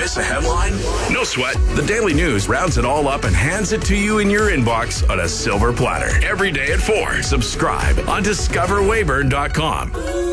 Miss a headline? No sweat. The Daily News rounds it all up and hands it to you in your inbox on a silver platter. Every day at 4. Subscribe on discoverwayburn.com.